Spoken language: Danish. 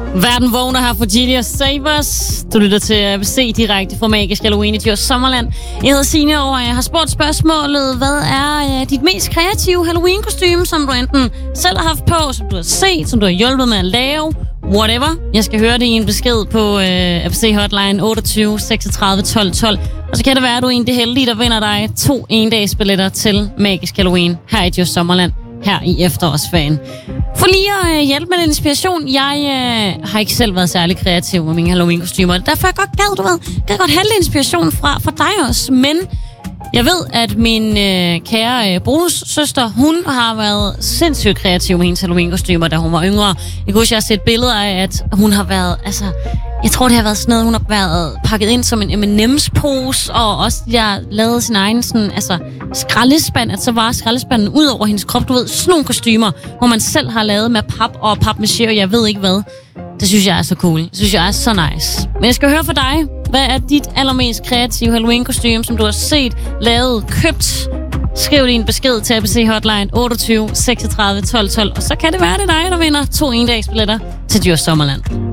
Verden vågner her for Genius Savers. Du lytter til ABC direkte fra Magisk Halloween i Djurs Sommerland. Jeg hedder Signe, og jeg har spurgt spørgsmålet: hvad er dit mest kreative Halloween-kostume, som du enten selv har haft på, som du har set, som du har hjulpet med at lave? Whatever. Jeg skal høre det i en besked på ABC Hotline 28 36 12 12. Og så kan det være, at du er en af de heldige, der vinder dig 2 endagsbilletter til Magisk Halloween her i Djurs Sommerland, her i efterårsferien. For lige at hjælpe med den inspiration, jeg har ikke selv været særlig kreativ med mine Halloween-kostymer. Derfor er jeg godt gad godt have lidt inspiration fra dig også. Men jeg ved, at min kære Bruce søster, hun har været sindssygt kreativ med hendes Halloween-kostymer, da hun var yngre. Jeg kan huske, jeg har set billeder af, at hun har været, jeg tror, det har været sådan noget, hun har været pakket ind som en M&M's-pose, og også jeg lavede sin egen skraldespand, at så var skraldespanden ud over hendes krop. Du ved, sådan nogle kostymer, hvor man selv har lavet med pap og papmaché, og jeg ved ikke hvad. Det synes jeg er så cool. Det synes jeg er så nice. Men jeg skal høre fra dig. Hvad er dit allermest kreative Halloween-kostume, som du har set, lavet, købt? Skriv din besked til ABC Hotline 28 36 12 12, og så kan det være, det dig, der vinder 2 endagsbilletter til Djurs Sommerland.